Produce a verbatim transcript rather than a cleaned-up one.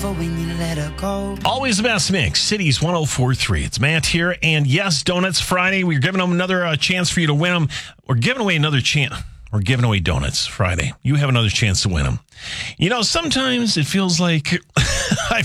for when you let her go. Always the best mix. Cities one oh four point three. It's Matt here. And yes, Donuts Friday. We're giving them another uh, chance for you to win them. We're giving away another chance. We're giving away donuts Friday. You have another chance to win them. You know, sometimes it feels like I